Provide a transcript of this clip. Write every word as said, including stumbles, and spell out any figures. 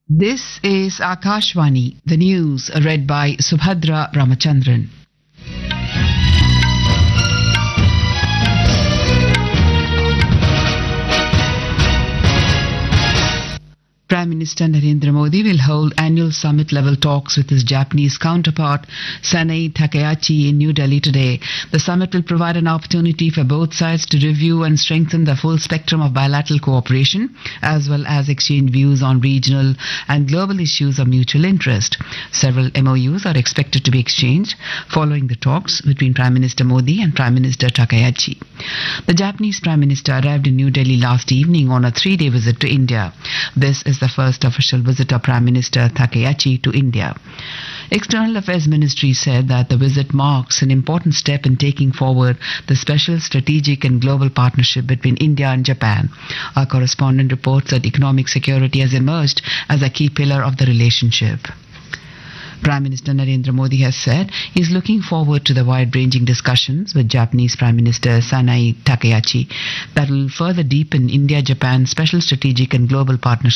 This is Akashvani, the news read by Subhadra Ramachandran. Prime Minister Narendra Modi will hold annual summit-level talks with his Japanese counterpart Sanai Takaichi in New Delhi today. The summit will provide an opportunity for both sides to review and strengthen the full spectrum of bilateral cooperation, as well as exchange views on regional and global issues of mutual interest. Several M O Us are expected to be exchanged following the talks between Prime Minister Modi and Prime Minister Takaichi. The Japanese Prime Minister arrived in New Delhi last evening on a three-day visit to India. This is the first official visit of Prime Minister Takaichi to India. External Affairs Ministry said that the visit marks an important step in taking forward the special strategic and global partnership between India and Japan. Our correspondent reports that economic security has emerged as a key pillar of the relationship. Prime Minister Narendra Modi has said he is looking forward to the wide-ranging discussions with Japanese Prime Minister Sanai Takaichi that will further deepen India-Japan special strategic and global partnership